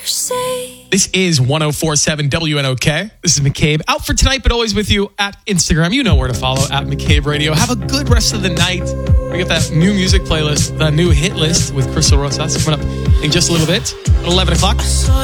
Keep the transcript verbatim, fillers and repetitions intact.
This is one oh four point seven W N O K. This is McCabe. Out for tonight, but always with you at Instagram. You know where to follow, at McCabe Radio. Have a good rest of the night. We got that new music playlist, the new hit list with Crystal Rosas coming up in just a little bit at eleven o'clock.